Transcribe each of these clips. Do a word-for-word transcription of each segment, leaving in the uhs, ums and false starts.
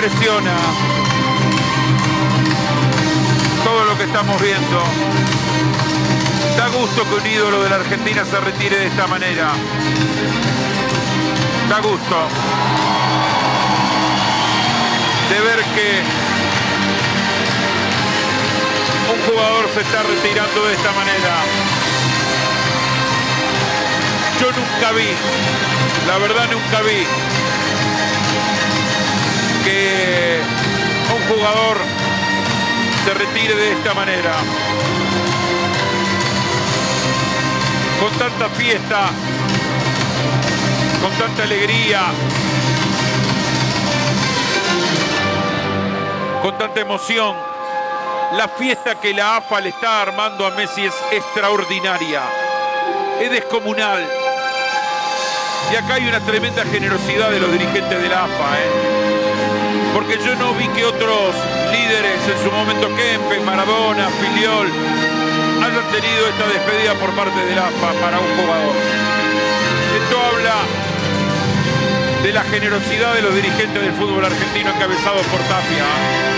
impresiona todo lo que estamos viendo. Da gusto que un ídolo de la Argentina se retire de esta manera. Da gusto de ver que un jugador se está retirando de esta manera. Yo nunca vi, la verdad nunca vi que un jugador se retire de esta manera. Con tanta fiesta, con tanta alegría, con tanta emoción. La fiesta que la A F A le está armando a Messi es extraordinaria, es descomunal. Y acá hay una tremenda generosidad de los dirigentes de la A F A, ¿eh? Porque yo no vi que otros líderes, en su momento Kempes, Maradona, Filiol, hayan tenido esta despedida por parte de la A F A para un jugador. Esto habla de la generosidad de los dirigentes del fútbol argentino encabezados por Tapia.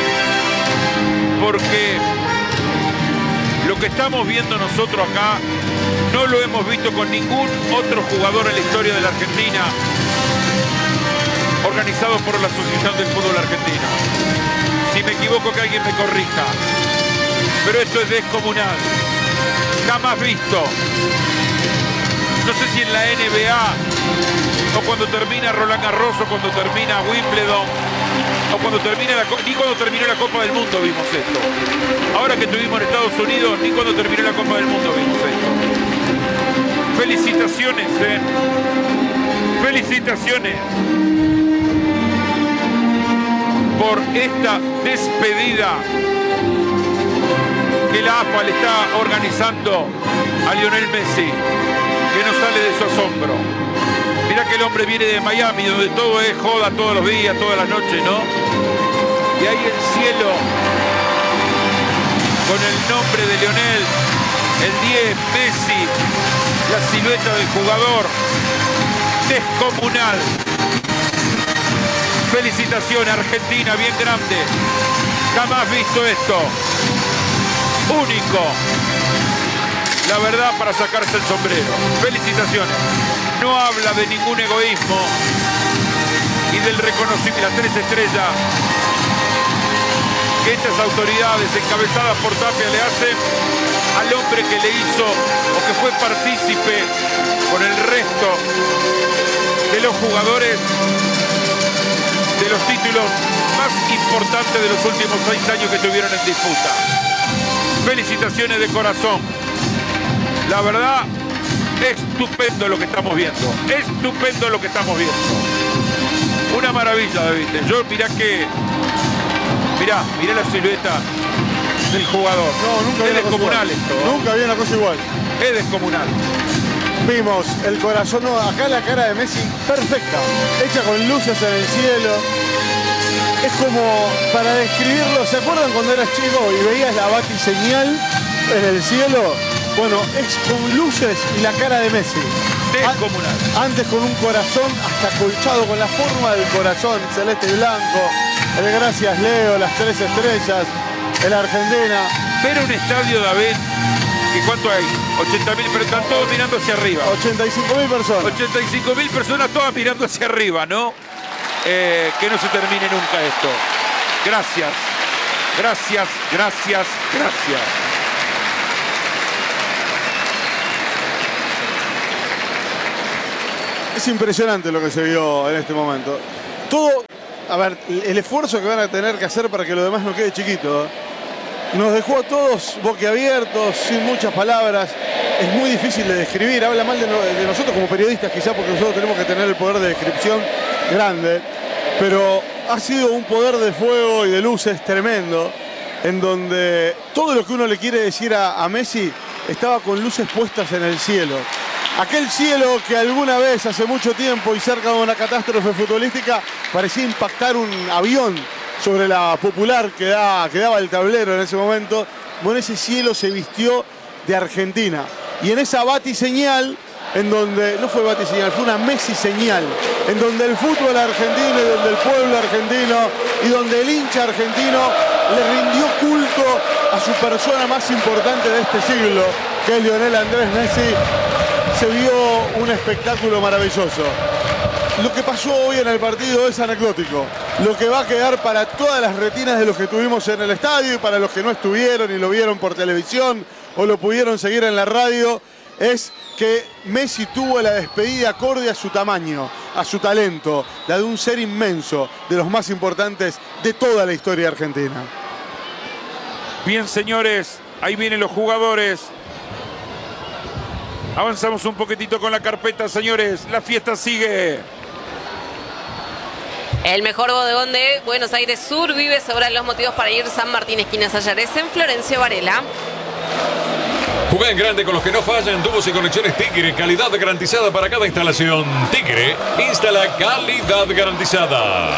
Porque lo que estamos viendo nosotros acá no lo hemos visto con ningún otro jugador en la historia de la Argentina organizado por la Asociación del Fútbol Argentino. Si me equivoco, que alguien me corrija. Pero esto es descomunal. Jamás visto. No sé si en la N B A o cuando termina Roland Garros o cuando termina Wimbledon o cuando termina la, ni cuando terminó la Copa del Mundo vimos esto. Ahora que estuvimos en Estados Unidos, ni cuando terminó la Copa del Mundo vimos esto. Felicitaciones, eh. Felicitaciones por esta despedida que la A F A le está organizando a Lionel Messi, que no sale de su asombro. Mirá que el hombre viene de Miami, donde todo es joda todos los días, todas las noches, ¿no? Y ahí el cielo, con el nombre de Lionel, el diez, Messi, la silueta del jugador, descomunal. Felicitaciones, Argentina, bien grande. Jamás visto esto. Único. La verdad, para sacarse el sombrero. Felicitaciones. No habla de ningún egoísmo y del reconocimiento, las tres estrellas que estas autoridades encabezadas por Tapia le hacen al hombre que le hizo o que fue partícipe con el resto de los jugadores de los títulos más importantes de los últimos seis años que tuvieron en disputa. Felicitaciones de corazón. La verdad, estupendo lo que estamos viendo. Estupendo lo que estamos viendo. Una maravilla, David. Yo mirá que... Mirá, mirá la silueta del jugador. No, nunca es vi descomunal esto. Nunca vi una cosa igual. Es descomunal. Vimos el corazón, no, acá la cara de Messi perfecta, hecha con luces en el cielo. Es como para describirlo. ¿Se acuerdan cuando eras chico y veías la batiseñal en el cielo? Bueno, es con luces y la cara de Messi. Descomunal. Antes con un corazón hasta colchado, con la forma del corazón, celeste y blanco. El gracias Leo, las tres estrellas, el Argentina. Ver un estadio, David, ¿y cuánto hay? ochenta mil, pero están todos mirando hacia arriba. ochenta y cinco mil personas. ochenta y cinco mil personas todas mirando hacia arriba, ¿no? Eh, que no se termine nunca esto. Gracias, gracias, gracias, gracias. Es impresionante lo que se vio en este momento. Todo, a ver, el esfuerzo que van a tener que hacer para que lo demás no quede chiquito, ¿eh? Nos dejó a todos boquiabiertos, sin muchas palabras. Es muy difícil de describir. Habla mal de, no, de nosotros como periodistas, quizás porque nosotros tenemos que tener el poder de descripción grande. Pero ha sido un poder de fuego y de luces tremendo, en donde todo lo que uno le quiere decir a, a Messi estaba con luces puestas en el cielo. Aquel cielo que alguna vez, hace mucho tiempo y cerca de una catástrofe futbolística, parecía impactar un avión sobre la Popular que, da, que daba el tablero en ese momento. Bueno, ese cielo se vistió de Argentina. Y en esa batiseñal, en donde no fue batiseñal, fue una Messi señal, en donde el fútbol argentino y donde el pueblo argentino y donde el hincha argentino le rindió culto a su persona más importante de este siglo, que es Lionel Andrés Messi, se vio un espectáculo maravilloso. Lo que pasó hoy en el partido es anecdótico. Lo que va a quedar para todas las retinas de los que tuvimos en el estadio y para los que no estuvieron y lo vieron por televisión o lo pudieron seguir en la radio, es que Messi tuvo la despedida acorde a su tamaño, a su talento, la de un ser inmenso, de los más importantes de toda la historia argentina. Bien, señores, ahí vienen los jugadores. Avanzamos un poquitito con la carpeta, señores. La fiesta sigue. El mejor bodegón de Buenos Aires Sur vive sobre los motivos para ir San Martín, esquina Sayares, en Florencio Varela. Juega en grande con los que no fallan. Tubos y conexiones Tigre. Calidad garantizada para cada instalación. Tigre instala calidad garantizada.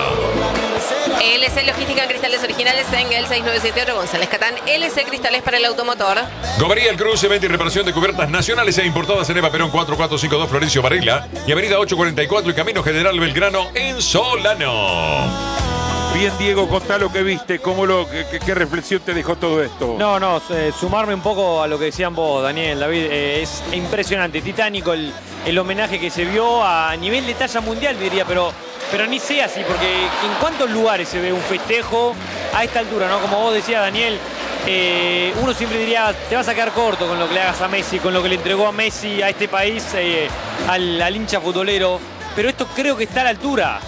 L C Logística en cristales originales en el seis nueve siete ocho González Catán. L C Cristales para el automotor. Gomería El Cruce, venta y reparación de cubiertas nacionales e importadas en Eva Perón cuatro cuatro cinco dos Florencio Varela y Avenida ocho cuarenta y cuatro y Camino General Belgrano en Solano. Bien, Diego, contá lo que viste, cómo lo, qué, qué reflexión te dejó todo esto. No, no, eh, sumarme un poco a lo que decían vos, Daniel, David. Eh, es impresionante, titánico el, el homenaje que se vio a nivel de talla mundial, diría, pero, pero ni sea así, porque en cuántos lugares se ve un festejo a esta altura, ¿no? Como vos decías, Daniel, eh, uno siempre diría, te vas a quedar corto con lo que le hagas a Messi, con lo que le entregó a Messi a este país, eh, al, al hincha futbolero, pero esto creo que está a la altura.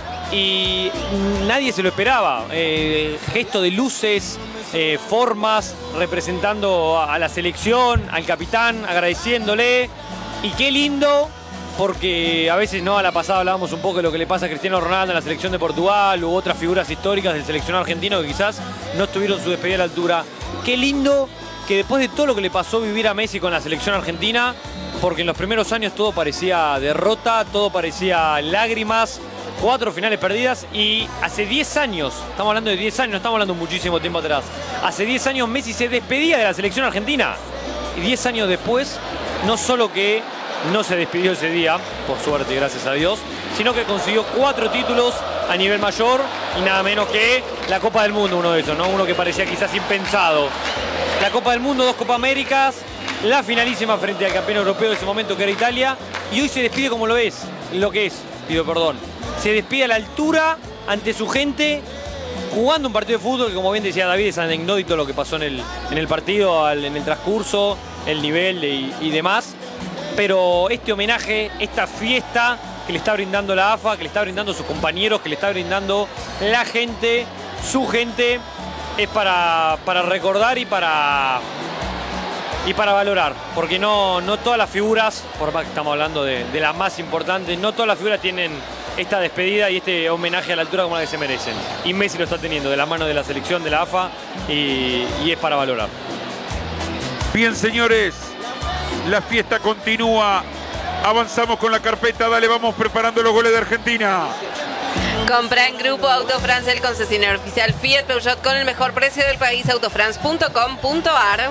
Y nadie se lo esperaba. Eh, gesto de luces, eh, formas, representando a la selección, al capitán, agradeciéndole. Y qué lindo, porque a veces, ¿no? A la pasada hablábamos un poco de lo que le pasa a Cristiano Ronaldo en la selección de Portugal u otras figuras históricas del seleccionado argentino que quizás no estuvieron su despedida a la altura. Qué lindo que después de todo lo que le pasó vivir a Messi con la selección argentina, porque en los primeros años todo parecía derrota, todo parecía lágrimas, cuatro finales perdidas, y hace diez años, estamos hablando de diez años, no estamos hablando muchísimo tiempo atrás, hace diez años Messi se despedía de la selección argentina. Y diez años después, no solo que no se despidió ese día, por suerte, gracias a Dios, sino que consiguió cuatro títulos a nivel mayor y nada menos que la Copa del Mundo, uno de esos, ¿no? Uno que parecía quizás impensado. La Copa del Mundo, dos Copa Américas, la finalísima frente al campeón europeo de ese momento que era Italia, y hoy se despide como lo es, lo que es, pido perdón. Se despide a la altura ante su gente, jugando un partido de fútbol que, como bien decía David, es anecdótico lo que pasó en el, en el partido, al, en el transcurso, el nivel de, y, y demás. Pero este homenaje, esta fiesta que le está brindando la A F A, que le está brindando sus compañeros, que le está brindando la gente, su gente, es para, para recordar y para, y para valorar. Porque no, no todas las figuras, por más que estamos hablando de, de las más importantes, no todas las figuras tienen esta despedida y este homenaje a la altura como la que se merecen. Y Messi lo está teniendo de la mano de la selección, de la A F A, y, y es para valorar. Bien, señores, la fiesta continúa. Avanzamos con la carpeta. Dale, vamos preparando los goles de Argentina. Compra en Grupo Autofrance, el concesionario oficial Fiat Peugeot con el mejor precio del país, autofrance punto com punto ar.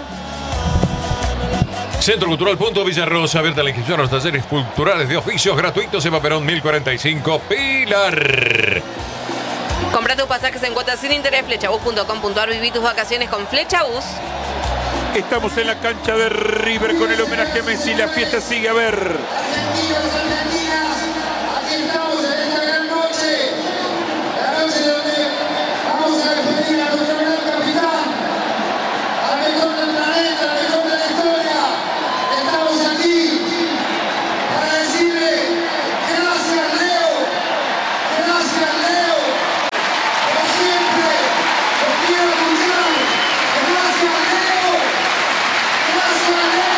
Centro Cultural Punto Villarrosa, abierta la inscripción a los talleres culturales de oficios gratuitos, Eva Perón mil cuarenta y cinco, Pilar. Compra tus pasajes en cuotas sin interés, flechabus punto com punto ar. Viví tus vacaciones con Flechabus. Estamos en la cancha de River con el homenaje a Messi. La fiesta sigue, a ver. Argentinos, argentinas, aquí estamos en esta gran noche. La noche donde vamos a despedir a nuestro gran capitán, al mejor del planeta, al mejor de la historia. Estamos aquí para decirle gracias, Leo. Gracias, Leo. Como siempre, los quiero escuchar. Gracias, Leo. Gracias, Leo.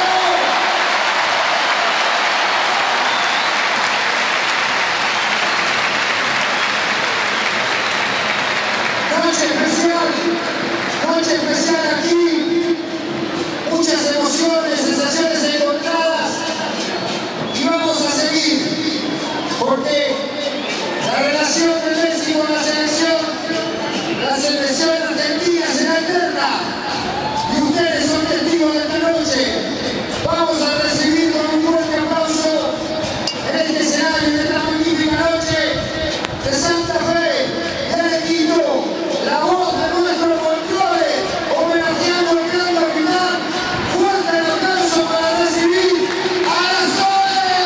Noche especial, noche especial aquí, muchas emociones, sensaciones encontradas, y vamos a seguir, porque la relación de Messi